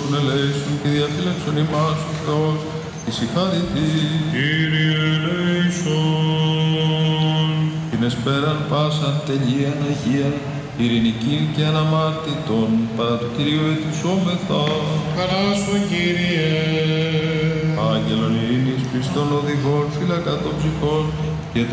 σώσουν, ελέησον και διαφύλαξον ημάς ο Θεός, εις η χάρητη. Κύριε ελέησον. Την εσπέραν πάσαν τελείαν Αγίαν, ειρηνικήν και αναμάρτητον, παρά του Κυρίου ετουσόμεθα. Χαράσου, Κύριε. Άγγελον ειρήνης, πιστών οδηγών, φύλακα των ψυχών,